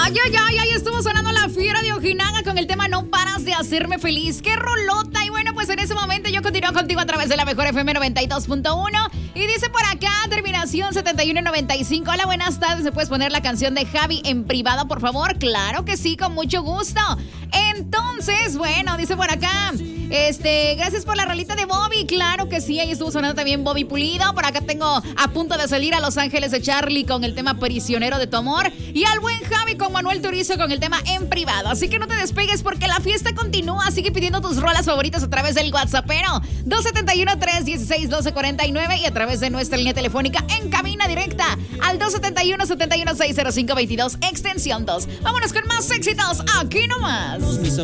Ay, ay, ay, ahí estuvo sonando la fiera de Ojinaga con el tema No paras de hacerme feliz. ¡Qué rolota! Y bueno, pues en ese momento yo continúo contigo a través de la mejor FM 92.1. Y dice por acá, terminación 7195. Hola, buenas tardes. ¿Me puedes poner la canción de Javi en privado, por favor? Claro que sí, con mucho gusto. Entonces, bueno, dice por acá, gracias por la rolita de Bobby. Claro que sí, ahí estuvo sonando también Bobby Pulido. Por acá tengo a punto de salir a Los Ángeles de Charlie con el tema Prisionero de tu amor. Y al buen Javi con Manuel Turizo con el tema En privado. Así que no te despegues porque la fiesta continúa. Sigue pidiendo tus rolas favoritas a través del WhatsAppero 271-316-1249 y a través de nuestra línea telefónica en cabina directa al 271-716-0522 extensión 2. Vámonos con más éxitos aquí nomás.